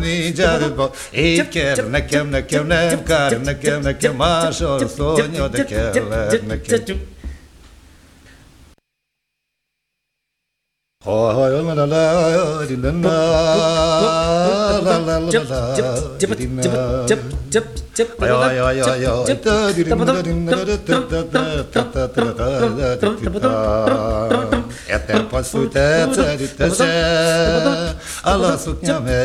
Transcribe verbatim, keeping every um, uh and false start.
E quer naquele, naquele, naquele, naquele, naquele, mas o sonho daquele, naquele. Oh, la la la la la la la la